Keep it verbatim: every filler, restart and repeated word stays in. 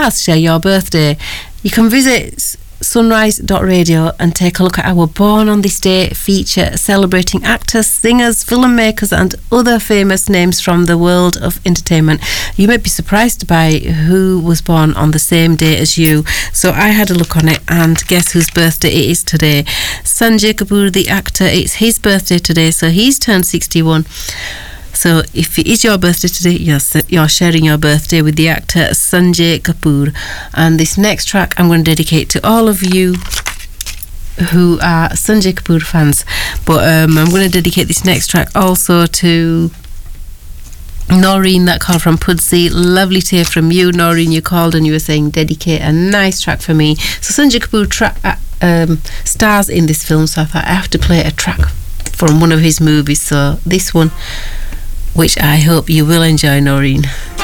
stars share your birthday, you can visit sunrise dot radio and take a look at our Born on This Day feature celebrating actors, singers, filmmakers and other famous names from the world of entertainment. You may be surprised by who was born on the same day as you. So I had a look on it, and guess whose birthday it is today? Sanjay Kapoor, the actor, it's his birthday today, so he's turned sixty-one. So if it is your birthday today, you're, you're sharing your birthday with the actor Sanjay Kapoor. And this next track I'm going to dedicate to all of you who are Sanjay Kapoor fans. But um, I'm going to dedicate this next track also to Noreen, that call from Pudsey. Lovely to hear from you, Noreen. You called and you were saying dedicate a nice track for me. So Sanjay Kapoor tra- uh, um, stars in this film, so I thought I have to play a track from one of his movies. So this one, which I hope you will enjoy, Noreen.